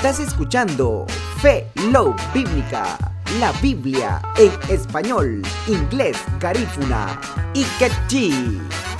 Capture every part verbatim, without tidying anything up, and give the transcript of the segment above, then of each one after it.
Estás escuchando Fe Love Bíblica, la Biblia en español, inglés, garífuna y quechí.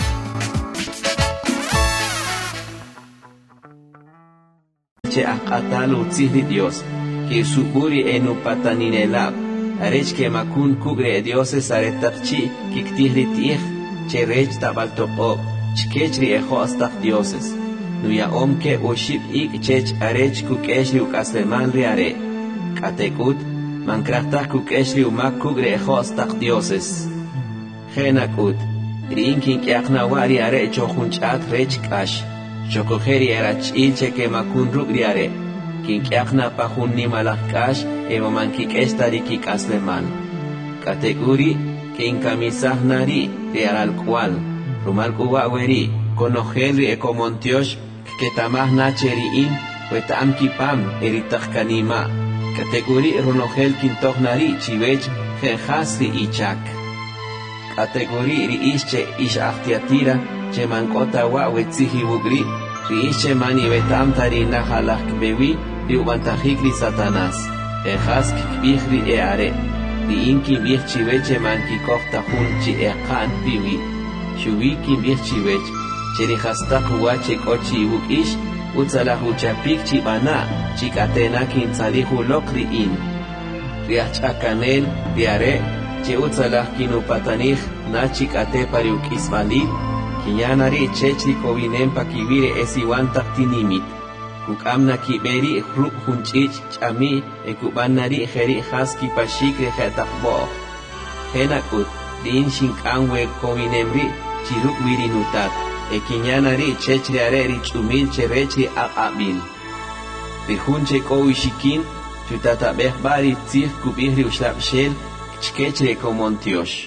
Che akatalu tzihli Dios, que suburi enu pataninelab, arech que makun kugre dioses aretarchi, que ktihli tih, che rech tabaltopob, chkechri ejo astach dioses. Nuya omke ushib ik chech arech kukeshri ukasleman riare. Katekut, mankrachtach kukeshri umak kugre ejo astach dioses. Genakut, rinkin kiaknawari are chochunchat rech kash. Chokojeri erach ilche que makun rugriare. Kin kiakna pahun ni malakash, eva mankik estariki kasleman. Kateguri, que incamisah nari, riaral cual. Rumal kuwaweri, konojeri ekomontiosh, que tamah nacheri in, wetam kipam, eritach kanima. Kateguri runogel kintoch nari, chivech, genjasri ichak. Kateguri ri ische ish achtiatira, che mankota wa wetzihi wugri, ri ische mani wetam tari nahalach kbewi, ri ubantahikri satanas. Ejas kikbihri eare, ri inki bih chiveche manki koftahun chi ekan biwi. Shuwiki bih chivech, cheri hastak wache kochi wukish, utzalahu chapik chibana, chikatena kintzalihu lokri in. Riachakanel, riare, che utzalah kinupatanich, na chikate pariukisvalid, kinyanari chechri kovinempa kivire esiwantak tinimit. Kukamna kiberi hruk hunchich chami, ekubanari jeri haski pashikre jetakbo. Henakut, din shinkanwe kovinemri, chiruk virinutat, ekinyanari chechri areri chumil cherechri akabil. Rihunche kowishikin, chutatabeh bari tzih kubihri ushlapshel, chkechre komontiosh.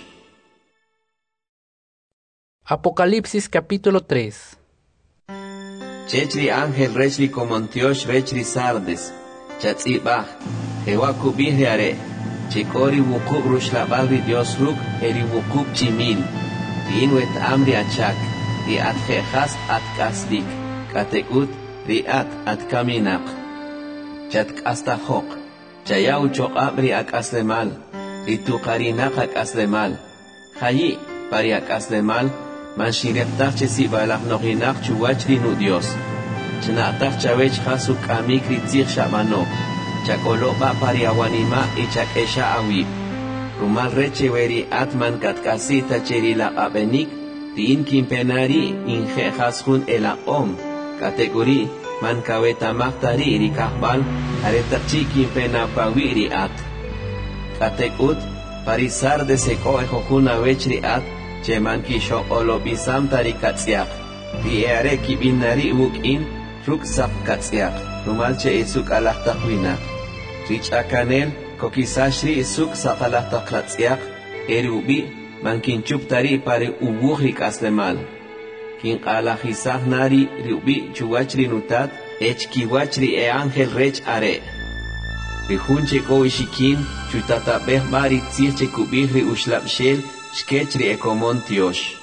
Apocalipsis capítulo tres. Chechri ángel rechri komontiosh rechri sardes, chatzibah, jewa kubihri are, chekori wukub rushlabagri Dios ruk, eri wukub chimil. Rinwet amri achak, riat jejas at kasdik, katekut, riat at kaminak. Chat kastahok, chayau chok abri ak aslemal, ritukarinak ak aslemal. Hayi, pari ak aslemal, man shireptach chesi balak nohinak chuwach rinu Dios. Chnatach chawech hasuk amik ritzich shabano, chakoloba pari awanima y chakesha awib. Rumal reche veri atman katkasita cherila abenik, tin kimpenari inje hasun ela om, kategori man kaweta mahtari rikahbal, aretachi kimpena pawiri at. Katekut, parisar de seko ejojuna vechri at, cheman kisho olobisam tarikatsiak, riere kibinari ukin, ruksap katsiak, rumal che isuk alahtakwinak. Rich akanel, kokisashri isuk sakalah taklatsiak, erubi, mankinchup tari pare ubuhrik aslemal. Kin alahisah nari riubi chuwachri nutat, echkiwachri e ángel rech are. Rihunche koishikin, chutatabeh bari tzirche kubihri ushlapshel, shkechri ekomontiosh.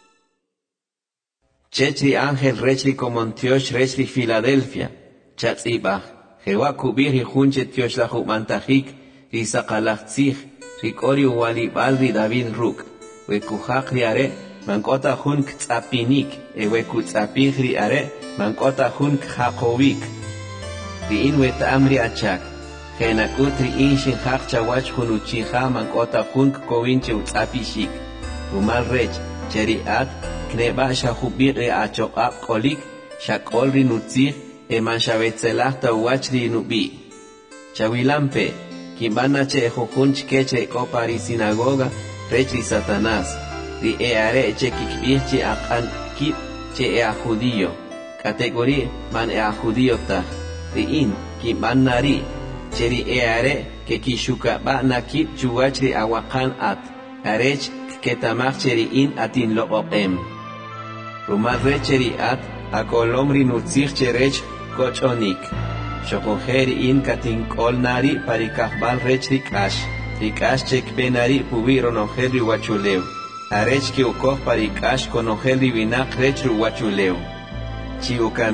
Chechri ángel rechri komontiosh rechri Filadelfia, chatzibah. Jewa kubir hunche tiosh la humantajik, risakalachtzich, rikori walibal ri David ruk, wekuhak riare, mankota hun ktzapinik, e wekutzapich riare, mankota hun khakovik. Riin wetamri achak, genakut riin shinhak chawach hunuchiha mankota hun kovinche utzapishik. Rumal rech, cheriat, kneba shahubir re achokap kolik, shakol rinutzich, eman shavetzelah tawachri nubi. Chawilampe, kimbana che jujunch keche kopari sinagoga, rechri Satanás, ri eare che kikbirchi akan kip che ea judío. Kategori man ea judío ta, ri in, kimbannari, che ri eare ke kishuka ba na kip chuwachri awakan at, arech ketamach che ri in atin loqoqem. Rumad recheri at, akolomri nutzich che rech kochonik. Shokojeri in katin kol nari parikahbal rech rikash. Rikash chek penari pubiro nojeri wachuleu. Arech ki ukoh parikash konojeri vinak rech ruwachuleu. Chiukan